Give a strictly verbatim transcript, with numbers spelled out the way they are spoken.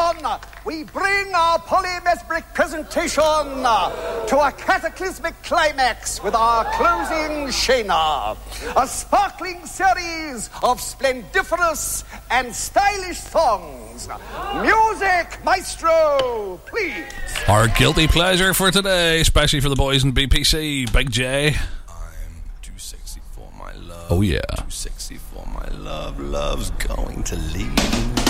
on, we bring our polymesmeric presentation to a cataclysmic climax with our closing Shayna, a sparkling series of splendiferous and stylish songs. Music, maestro, please. Our guilty pleasure for today, especially for the boys in B P C, Big J. I'm too sexy for my love. Oh yeah. Too sexy for my love. Love's going to leave me.